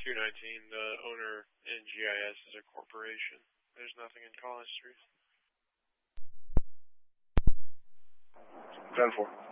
219, the owner in GIS is a corporation. There's nothing in call history. 10-4.